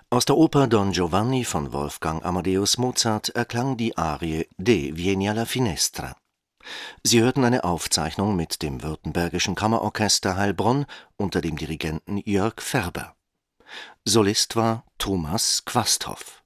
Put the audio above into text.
Aus der Oper Don Giovanni von Wolfgang Amadeus Mozart erklang die Arie De Vieni alla finestra. Sie hörten eine Aufzeichnung mit dem Württembergischen Kammerorchester Heilbronn unter dem Dirigenten Jörg Ferber. Solist war Thomas Quasthoff